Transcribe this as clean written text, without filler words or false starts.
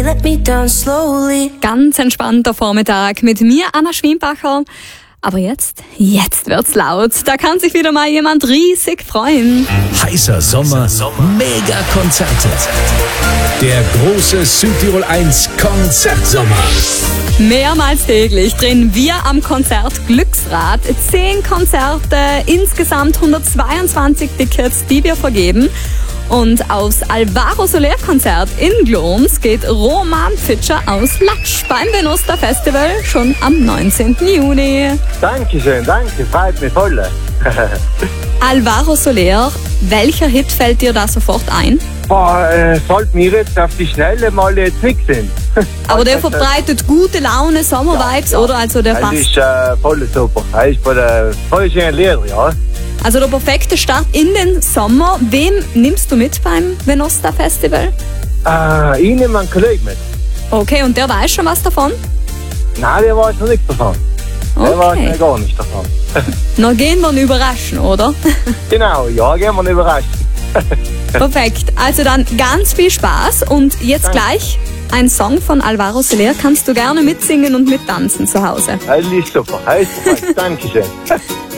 Let me down slowly. Ganz entspannter Vormittag mit mir, Anna Schwienbacher. Aber jetzt wird's laut. Da kann sich wieder mal jemand riesig freuen. Heißer Sommer, Mega-Konzerte. Der große Südtirol 1 Konzertsommer. Mehrmals täglich drehen wir am Konzert Glücksrad 10 Konzerte, insgesamt 122 Tickets, die wir vergeben. Und aufs Alvaro Soler Konzert in Glons geht Roman Fitscher aus Latsch beim Venusta Festival schon am 19. Juni. Dankeschön, danke, freut mich voll. Alvaro Soler, welcher Hit fällt dir da sofort ein? Sollte mir jetzt auf die Schnelle mal jetzt nichts sind. Aber der verbreitet gute Laune, Sommervibes, oder? Also der Das passt. ist voll super. Das ist voll schön Lied, ja. Also der perfekte Start in den Sommer. Wem nimmst du mit beim Venusta Festival? Ich nehme einen Kollegen mit. Okay, und der weiß schon was davon? Nein, der weiß noch nichts davon. Der weiß Okay. noch gar nichts davon. Na, gehen wir ihn überraschen, oder? Genau, ja, gehen wir überrascht. Perfekt. Also dann ganz viel Spaß und jetzt Danke. gleich ein Song von Alvaro Soler. Kannst du gerne mitsingen und mittanzen zu Hause. Das ist super. Das ist perfekt. Dankeschön.